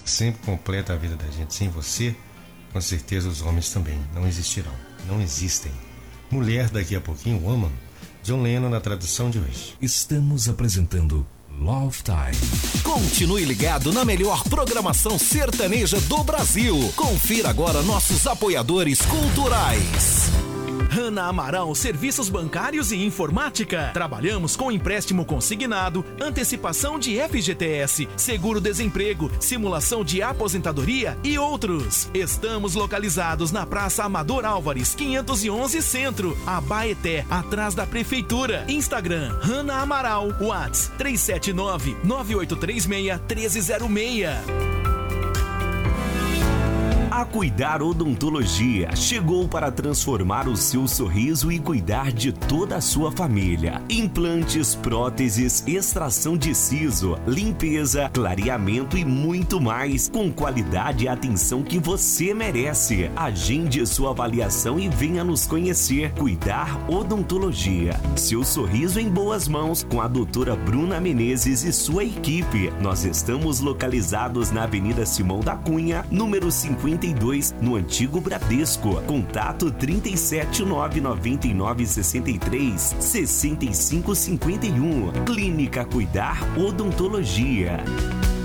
sempre completa a vida da gente. Sem você, com certeza os homens também não existirão, não existem. Mulher daqui a pouquinho, Woman, John Lennon na tradução de hoje. Estamos apresentando Love Time. Continue ligado na melhor programação sertaneja do Brasil. Confira agora nossos apoiadores culturais. Hanna Amaral Serviços Bancários e Informática. Trabalhamos com empréstimo consignado, antecipação de FGTS, seguro-desemprego, simulação de aposentadoria e outros. Estamos localizados na Praça Amador Álvares, 511 Centro, Abaeté, atrás da Prefeitura. Instagram, Hanna Amaral, WhatsApp 379-9836-1306. A Cuidar Odontologia chegou para transformar o seu sorriso e cuidar de toda a sua família. Implantes, próteses, extração de siso, limpeza, clareamento e muito mais, com qualidade e atenção que você merece. Agende sua avaliação e venha nos conhecer. Cuidar Odontologia. Seu sorriso em boas mãos com a doutora Bruna Menezes e sua equipe. Nós estamos localizados na Avenida Simão da Cunha, número 52, no Antigo Bradesco. Contato 379-9963-6551. Clínica Cuidar Odontologia.